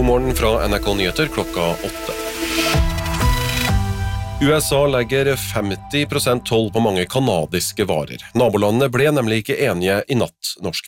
God morgen fra NRK Nyheter klokka 8. USA legger 50% toll på mange kanadiske varer. Nabolandene ble nemlig ikke enige i natt, norsk